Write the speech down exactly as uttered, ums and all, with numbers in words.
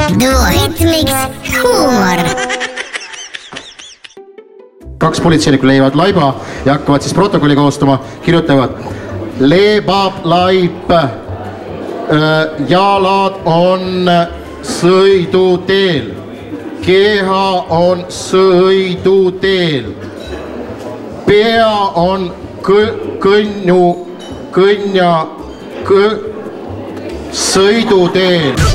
Duoritmiks huumor. Kaks politseinikku leiavad laiba ja hakkavad siis protokolli koostama, kirjutavad leebab laip, jalad on sõiduteel, keha on sõiduteel, pea on kõnnu, kõnja, sõiduteel.